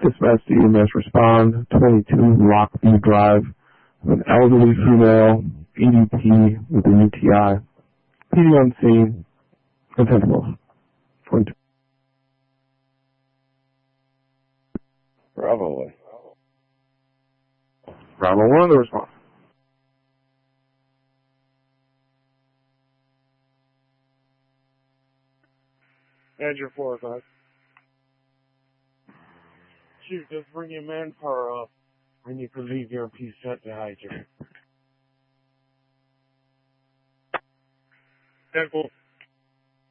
Dispatch to EMS respond, 22 Lockview Drive, an elderly female, EDP with a UTI. PD on scene, intent to move. 22. Bravo 1. Bravo 1, the response. Andrew 4-5. Chief, just bring your manpower up. I need to leave your piece set behind you. 10-4.